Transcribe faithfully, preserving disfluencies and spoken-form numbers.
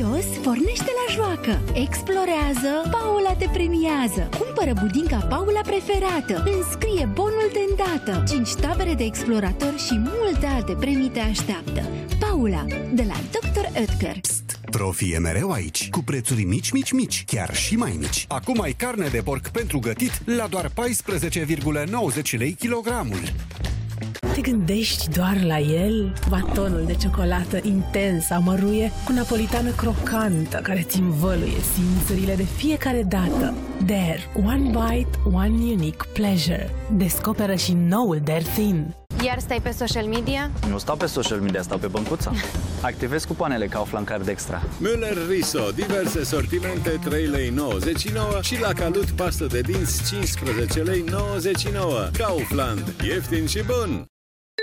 curios, pornește la joacă. Explorează, Paula te premiază. Cumpără budinca Paula preferată. Înscrie bonul de îndată. cinci tabere de explorator și multe alte premii te așteaptă. Paula, de la doctor Oetker. Psst, Profi e mereu aici, cu prețuri mici, mici, mici, chiar și mai mici. Acum ai carne de porc pentru gătit la doar paisprezece virgulă nouăzeci lei kilogramul. Te gândești doar la el? Batonul de ciocolată intens amăruie cu napolitană crocantă care ți învăluie simțurile de fiecare dată. Dare, one bite, one unique pleasure. Descoperă și noul Dare Thin. Iar stai pe social media? Nu stau pe social media, stau pe băncuța. Activez cupoanele Kaufland Card Extra. Müller Riso, diverse sortimente, trei lei nouăzeci și nouă și la Calut pastă de dinți cincisprezece lei nouăzeci și nouă. Kaufland, ieftin și bun!